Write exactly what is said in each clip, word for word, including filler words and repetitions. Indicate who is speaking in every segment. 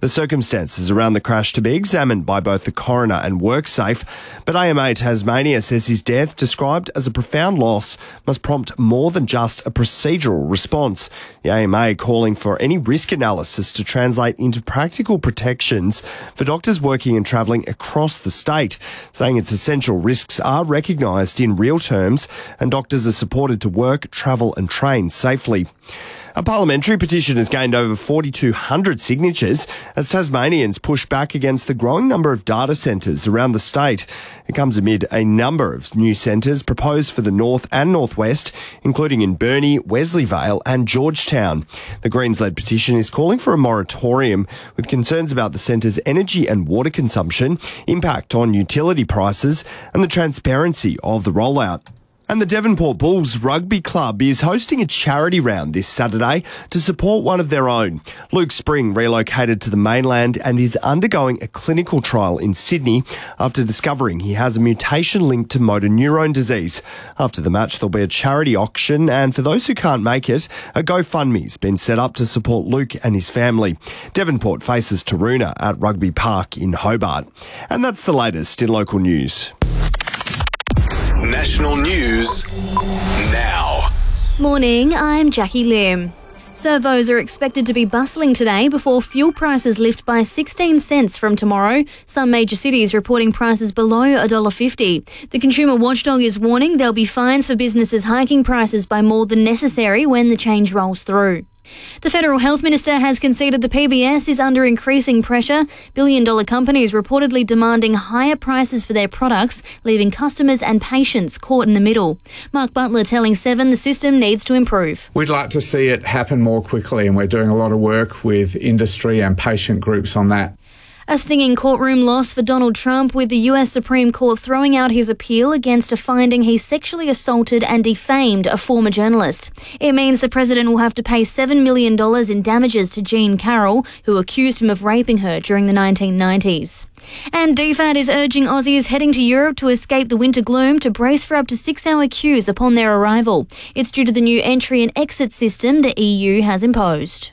Speaker 1: The circumstances around the crash to be examined by both the coroner and WorkSafe, but A M A Tasmania says his death, described as a profound loss, must prompt more than just a procedural response. The A M A calling for any risk analysis to translate into practical protections for doctors working and travelling across the state, saying its essential risks are recognised in real terms and doctors are supported to work, travel and train safely. A parliamentary petition has gained over forty-two hundred signatures as Tasmanians push back against the growing number of data centres around the state. It comes amid a number of new centres proposed for the north and northwest, including in Burnie, Wesleyvale and Georgetown. The Greens-led petition is calling for a moratorium, with concerns about the centre's energy and water consumption, impact on utility prices and the transparency of the rollout. And the Devonport Bulls Rugby Club is hosting a charity round this Saturday to support one of their own. Luke Spring relocated to the mainland and is undergoing a clinical trial in Sydney after discovering he has a mutation linked to motor neurone disease. After the match, there'll be a charity auction, and for those who can't make it, a GoFundMe's been set up to support Luke and his family. Devonport faces Taroona at Rugby Park in Hobart. And that's the latest in local news.
Speaker 2: National news now.
Speaker 3: Morning, I'm Jackie Lim. Servos are expected to be bustling today before fuel prices lift by sixteen cents from tomorrow. Some major cities reporting prices below one dollar fifty. The consumer watchdog is warning there'll be fines for businesses hiking prices by more than necessary when the change rolls through. The Federal Health Minister has conceded the P B S is under increasing pressure. Billion-dollar companies reportedly demanding higher prices for their products, leaving customers and patients caught in the middle. Mark Butler telling Seven the system needs to improve.
Speaker 4: We'd like to see it happen more quickly, and we're doing a lot of work with industry and patient groups on that.
Speaker 3: A stinging courtroom loss for Donald Trump, with the U S Supreme Court throwing out his appeal against a finding he sexually assaulted and defamed a former journalist. It means the president will have to pay seven million dollars in damages to Jean Carroll, who accused him of raping her during the nineteen nineties. And D FAT is urging Aussies heading to Europe to escape the winter gloom to brace for up to six-hour queues upon their arrival. It's due to the new entry and exit system the E U has imposed.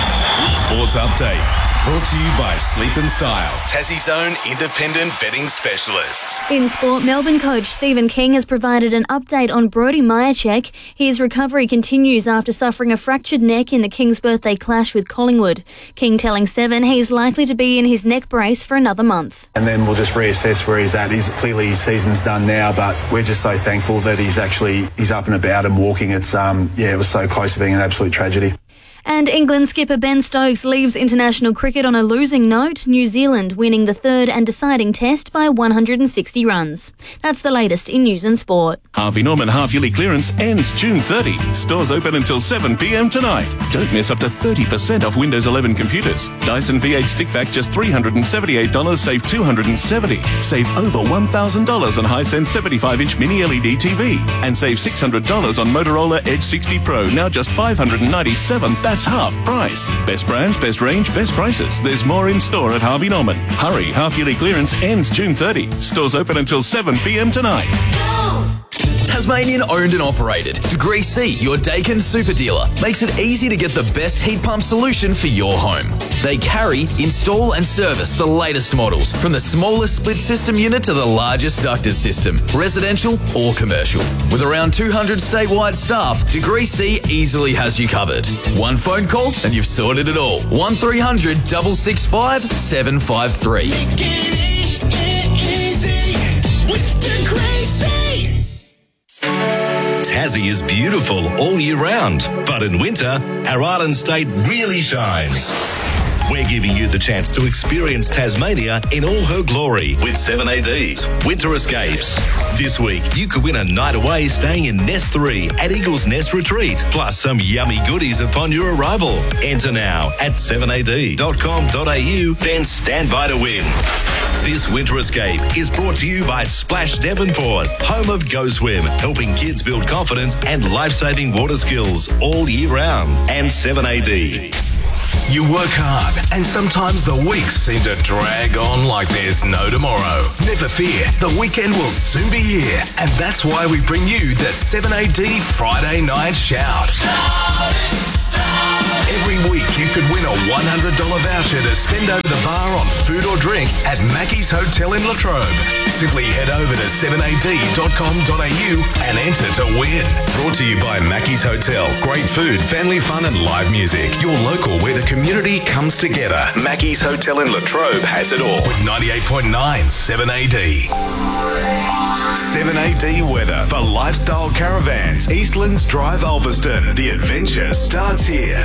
Speaker 2: Sports Update. Brought to you by Sleep and Style, Tassie's own independent betting specialists.
Speaker 3: In sport, Melbourne coach Stephen King has provided an update on Brodie Majacek. His recovery continues after suffering a fractured neck in the King's birthday clash with Collingwood. King telling Seven he's likely to be in his neck brace for another month.
Speaker 5: And then we'll just reassess where he's at. He's clearly his season's done now, but we're just so thankful that he's actually he's up and about and walking. It's um yeah, it was so close to being an absolute tragedy.
Speaker 3: And England skipper Ben Stokes leaves international cricket on a losing note, New Zealand winning the third and deciding test by one hundred sixty runs. That's the latest in news and sport.
Speaker 6: Harvey Norman half-yearly clearance ends June thirtieth. Stores open until seven p.m. tonight. Don't miss up to thirty percent off Windows eleven computers. Dyson V eight Stick Vac just three hundred seventy-eight dollars, save two hundred seventy dollars. Save over one thousand dollars on Hisense seventy-five inch mini L E D T V. And save six hundred dollars on Motorola Edge sixty Pro, now just five hundred ninety-seven dollars. That's half price. Best brands, best range, best prices. There's more in store at Harvey Norman. Hurry, half-yearly clearance ends June thirtieth. Stores open until seven p.m. tonight.
Speaker 7: Tasmanian owned and operated. Degree C, your Dakin super dealer, makes it easy to get the best heat pump solution for your home. They carry, install and service the latest models, from the smallest split system unit to the largest ducted system, residential or commercial. With around two hundred statewide staff, Degree C easily has you covered. One phone call and you've sorted it all. one three hundred, six six five, seven five three.
Speaker 2: Make it easy with Degree C. Tassie is beautiful all year round, but in winter, our island state really shines. We're giving you the chance to experience Tasmania in all her glory with seven A D's Winter Escapes. This week, you could win a night away staying in Nest three at Eagle's Nest Retreat, plus some yummy goodies upon your arrival. Enter now at seven a d dot com dot a u, then stand by to win. This Winter Escape is brought to you by Splash Devonport, home of Go Swim, helping kids build confidence and life-saving water skills all year round, and seven A D.
Speaker 8: You work hard, and sometimes the weeks seem to drag on like there's no tomorrow. Never fear, the weekend will soon be here, and that's why we bring you the seven A D Friday Night Shout. Every week you could win a one hundred dollars voucher to spend over the bar on food or drink at Mackey's Hotel in Latrobe. Simply head over to seven a d dot com dot a u and enter to win. Brought to you by Mackey's Hotel. Great food, family fun and live music. Your local where the community comes together. Mackey's Hotel in Latrobe has it all with ninety-eight point nine seven A D. seven A D weather for Lifestyle Caravans, Eastlands Drive, Ulverston. The adventure starts here.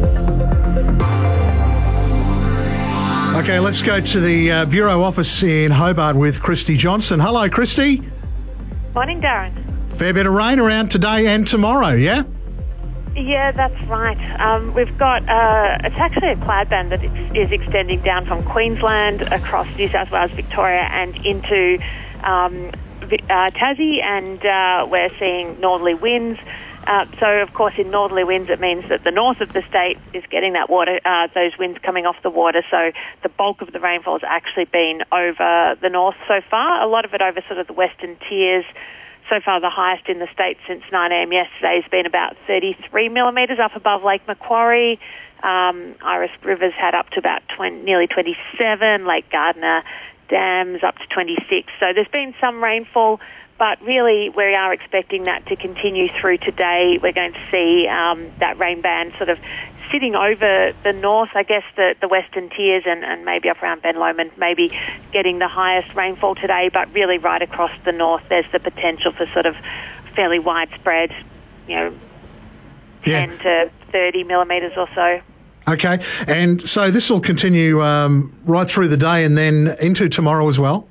Speaker 9: Okay, let's go to the uh, Bureau office in Hobart with Christy Johnson. Hello, Christy.
Speaker 10: Morning, Darren.
Speaker 9: Fair bit of rain around today and tomorrow, yeah?
Speaker 10: Yeah, that's right. Um, we've got, uh, it's actually a cloud band that is extending down from Queensland across New South Wales, Victoria and into um, uh, Tassie, and uh, we're seeing northerly winds. Uh, so, of course, in northerly winds, it means that the north of the state is getting that water, uh, those winds coming off the water. So the bulk of the rainfall has actually been over the north so far, a lot of it over sort of the western tiers. So far, the highest in the state since nine a m yesterday has been about thirty-three millimetres up above Lake Macquarie. Um, Iris River's had up to about twenty, nearly twenty-seven. Lake Gardner Dam's up to twenty-six. So there's been some rainfall, but really we are expecting that to continue through today. We're going to see um, that rain band sort of sitting over the north, I guess the, the western tiers and, and maybe up around Ben Lomond, maybe getting the highest rainfall today, but really right across the north there's the potential for sort of fairly widespread, you know,
Speaker 9: yeah.
Speaker 10: ten to thirty millimetres or so.
Speaker 9: Okay, and so this will continue um, right through the day and then into tomorrow as well?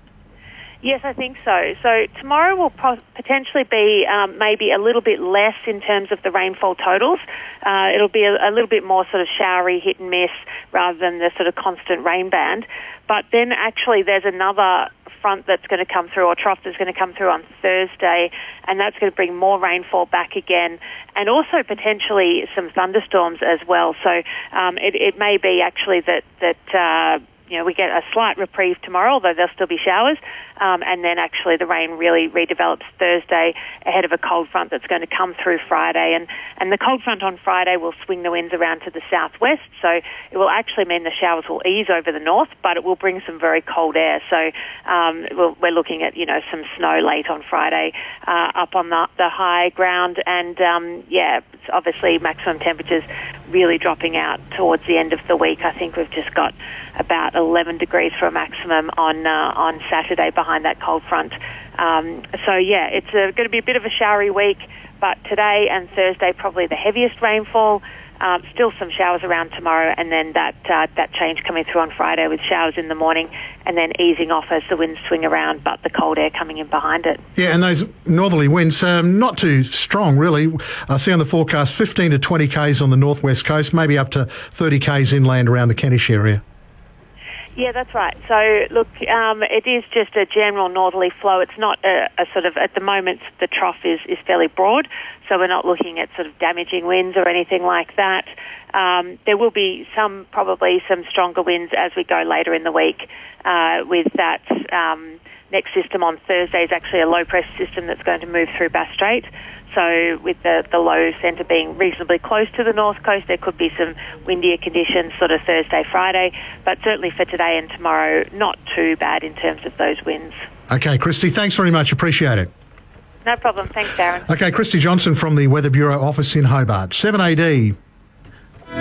Speaker 10: Yes, I think so. So tomorrow will po- potentially be um, maybe a little bit less in terms of the rainfall totals. Uh, it'll be a, a little bit more sort of showery, hit and miss, rather than the sort of constant rain band. But then actually there's another front that's going to come through, or trough that's going to come through on Thursday, and that's going to bring more rainfall back again, and also potentially some thunderstorms as well. So um, it, it may be actually that that uh, you know we get a slight reprieve tomorrow, although there'll still be showers, um, and then actually the rain really redevelops Thursday ahead of a cold front that's going to come through Friday, and and the cold front on Friday will swing the winds around to the southwest, so it will actually mean the showers will ease over the north, but it will bring some very cold air. So um, we'll, we're looking at you know some snow late on Friday uh, up on the, the high ground, and um, yeah, it's obviously maximum temperatures really dropping out towards the end of the week. I think we've just got about eleven degrees for a maximum on uh, on Saturday behind that cold front. Um, so yeah, it's uh, going to be a bit of a showery week, but today and Thursday probably the heaviest rainfall. Um, still some showers around tomorrow, and then that uh, that change coming through on Friday with showers in the morning, and then easing off as the winds swing around, but the cold air coming in behind it.
Speaker 9: Yeah, and those northerly winds, um, not too strong really. I see on the forecast fifteen to twenty kays on the northwest coast, maybe up to thirty kays inland around the Kentish area.
Speaker 10: Yeah, that's right. So, look, um, it is just a general northerly flow. It's not a, a sort of, at the moment, the trough is, is fairly broad, so we're not looking at sort of damaging winds or anything like that. Um, there will be some, probably some stronger winds as we go later in the week uh, with that um, next system on Thursday is actually a low-pressure system that's going to move through Bass Strait. So with the, the low centre being reasonably close to the north coast, there could be some windier conditions sort of Thursday, Friday, but certainly for today and tomorrow, not too bad in terms of those winds.
Speaker 9: Okay, Christy, thanks very much. Appreciate it.
Speaker 10: No problem. Thanks, Darren.
Speaker 9: Okay, Christy Johnson from the Weather Bureau office in Hobart. seven A D.